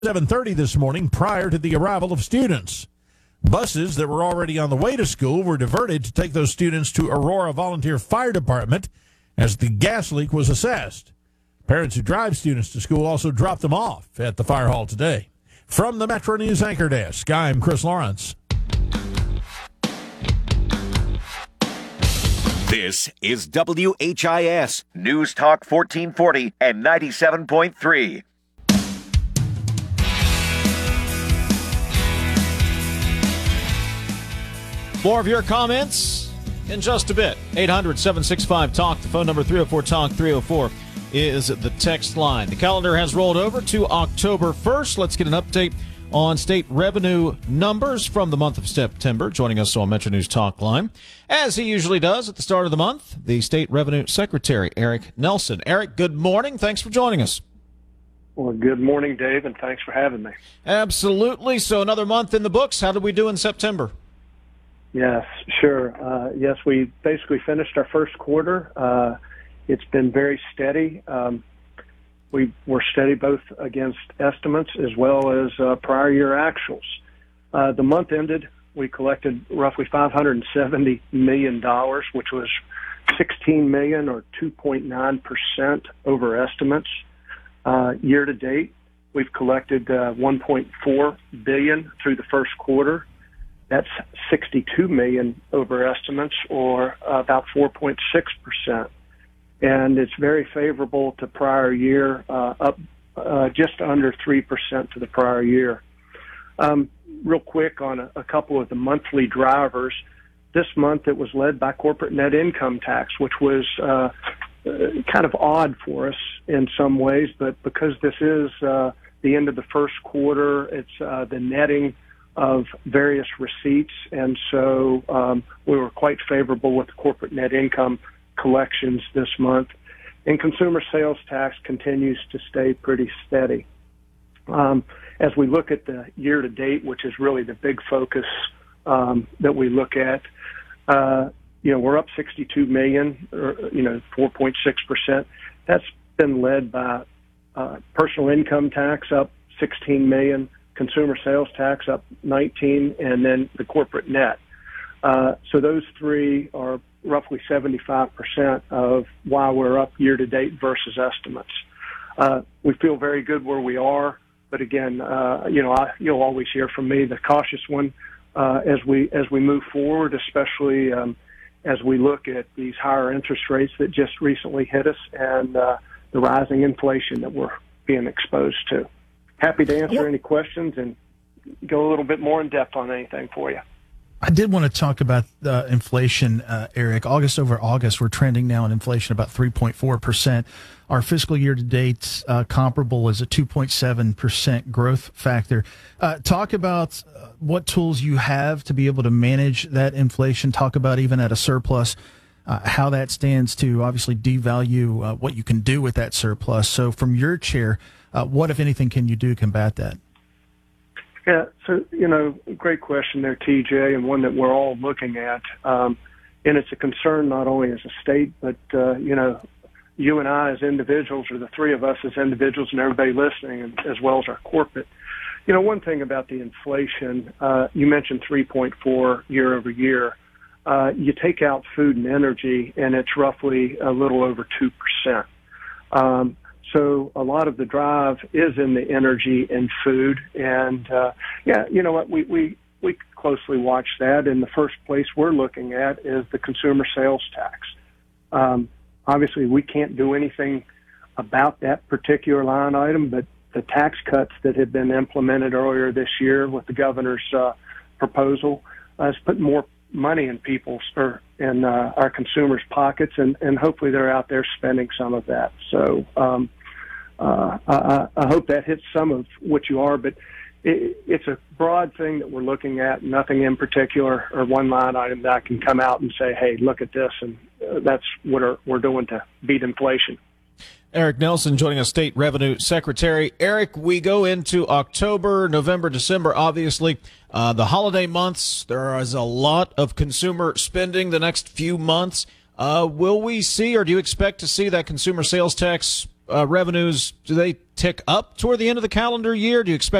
7:30 this morning prior to the arrival of students. Buses that were already on the way to school were diverted to take those students to Aurora Volunteer Fire Department as the gas leak was assessed. Parents who drive students to school also dropped them off at the fire hall today. From the Metro News Anchor Desk, I'm Chris Lawrence. This is WHIS News Talk 1440 and 97.3. More of your comments in just a bit. 800-765-TALK, the phone number. 304-TALK, 304 is the text line. The calendar has rolled over to October 1st. Let's get an update on state revenue numbers from the month of September. Joining us on Metro News Talk Line, as he usually does at the start of the month, the State Revenue Secretary, Eric Nelson. Eric, good morning. Thanks for joining us. Well, good morning, Dave, and thanks for having me. Absolutely. So another month in the books. How did we do in September? Yes, sure. Yes, we basically finished our first quarter. It's been very steady. We were steady both against estimates as well as prior year actuals. The month ended, we collected roughly $570 million, which was $16 million or 2.9% over estimates. Year to date, we've collected $1.4 billion through the first quarter. That's $62 million over estimates, or about 4.6%. And it's very favorable to prior year, up just under 3% to the prior year. Real quick on a couple of the monthly drivers. This month it was led by corporate net income tax, which was kind of odd for us in some ways, but because this is the end of the first quarter, it's the netting of various receipts, and so we were quite favorable with the corporate net income collections this month. And consumer sales tax continues to stay pretty steady. As we look at the year-to-date, which is really the big focus that we look at, we're up $62 million, or 4.6%. That's been led by personal income tax up $16 million, consumer sales tax up 19, and then the corporate net. So those three are roughly 75% of why we're up year to date versus estimates. We feel very good where we are, but again, you'll always hear from me, the cautious one, as we move forward, especially as we look at these higher interest rates that just recently hit us and the rising inflation that we're being exposed to. Happy to answer any questions and go a little bit more in depth on anything for you. I did want to talk about inflation, Eric. August over August, we're trending now in inflation about 3.4%. Our fiscal year to date comparable is a 2.7% growth factor. Talk about what tools you have to be able to manage that inflation. Talk about even at a surplus, how that stands to obviously devalue what you can do with that surplus. So from your chair, what, if anything, can you do to combat that? Yeah, so, great question there, TJ, and one that we're all looking at. And it's a concern not only as a state, but, you and I as individuals, or the three of us as individuals and everybody listening, and as well as our corporate. One thing about the inflation, you mentioned 3.4 year over year. You take out food and energy, and it's roughly a little over 2%. So a lot of the drive is in the energy and food. And, you know what, we closely watch that. And the first place we're looking at is the consumer sales tax. Obviously, we can't do anything about that particular line item, but the tax cuts that have been implemented earlier this year with the governor's proposal has put more money in people's or in our consumers' pockets, and hopefully they're out there spending some of that. So I hope that hits some of what you are, but it's a broad thing that we're looking at, nothing in particular or one line item that I can come out and say, hey, look at this, and that's what we're doing to beat inflation. Eric Nelson joining us, State Revenue Secretary. Eric, we go into October, November, December, obviously, the holiday months. There is a lot of consumer spending the next few months. Will we see, or do you expect to see that consumer sales tax revenues, do they tick up toward the end of the calendar year? Do you expect